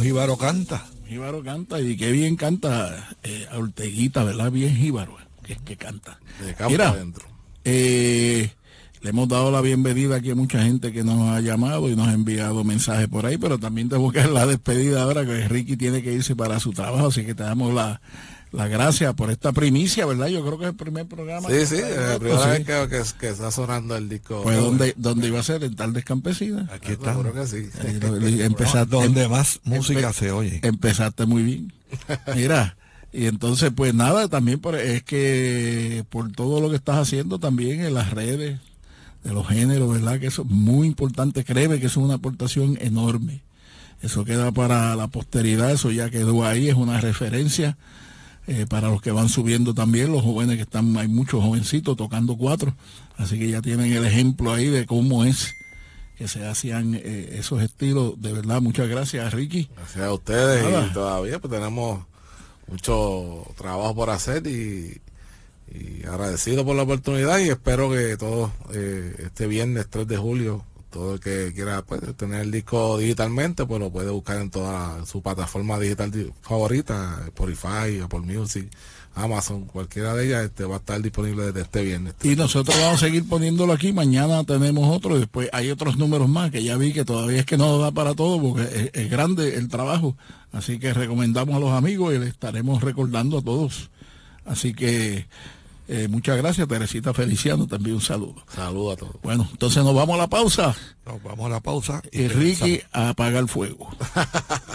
jíbaro canta. Jíbaro canta, y qué bien canta a Orteguita, ¿verdad? Bien jíbaro, que canta. De campo Mira, adentro. le hemos dado la bienvenida aquí a mucha gente que nos ha llamado y nos ha enviado mensajes por ahí, pero también tengo que dar la despedida ahora, que Ricky tiene que irse para su trabajo, así que te damos las gracias por esta primicia, ¿verdad? Yo creo que es el primer programa. Sí, la primera vez que está sonando el disco. Pues ¿dónde iba a ser? En Tardes Campesinas. Aquí está. Seguro que sí. Donde más música se oye. Empezaste muy bien. Mira, y entonces pues nada, también es que por todo lo que estás haciendo también en las redes de los géneros, ¿verdad? Que eso es muy importante, créeme que eso es una aportación enorme. Eso queda para la posteridad, eso ya quedó ahí, es una referencia para los que van subiendo también, los jóvenes que están, hay muchos jovencitos tocando cuatro, así que ya tienen el ejemplo ahí de cómo es que se hacían esos estilos. De verdad, muchas gracias, Ricky. Gracias a ustedes. Nada. Y todavía pues tenemos mucho trabajo por hacer y agradecido por la oportunidad, y espero que todo este viernes 3 de julio, todo el que quiera pues, tener el disco digitalmente, pues lo puede buscar en toda su plataforma digital favorita, Spotify, Apple Music, Amazon, cualquiera de ellas va a estar disponible desde este viernes. Y nosotros vamos a seguir poniéndolo aquí. Mañana tenemos otro, y después hay otros números más que ya vi que todavía es que no da para todo porque es grande el trabajo. Así que recomendamos a los amigos y le estaremos recordando a todos. Así que muchas gracias, Teresita Feliciano, también un saludo. Saludos a todos. Bueno, entonces nos vamos a la pausa Nos vamos a la pausa y Ricky a apagar el fuego.